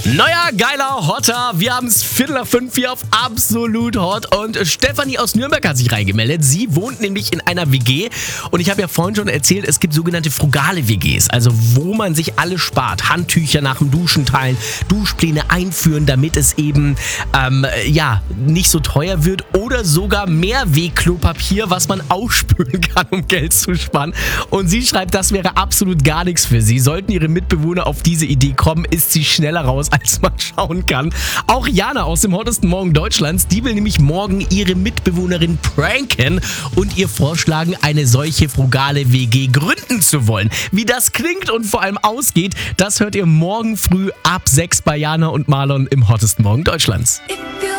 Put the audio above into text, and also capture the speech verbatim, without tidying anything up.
Neuer, geiler, hotter. Wir haben es Viertel nach fünf hier auf Absolut Hot. Und Stefanie aus Nürnberg hat sich reingemeldet. Sie wohnt nämlich in einer W G. Und ich habe ja vorhin schon erzählt, es gibt sogenannte frugale W Gs. Also wo man sich alles spart. Handtücher nach dem Duschen teilen, Duschpläne einführen, damit es eben ähm, ja, nicht so teuer wird. Oder sogar Mehrweg-Klopapier, was man ausspülen kann, um Geld zu sparen. Und sie schreibt, das wäre absolut gar nichts für sie. Sollten ihre Mitbewohner auf diese Idee kommen, ist sie schneller raus, als man schauen kann. Auch Jana aus dem hottesten Morgen Deutschlands, die will nämlich morgen ihre Mitbewohnerin pranken und ihr vorschlagen, eine solche frugale W G gründen zu wollen. Wie das klingt und vor allem ausgeht, das hört ihr morgen früh ab sechs bei Jana und Marlon im hottesten Morgen Deutschlands.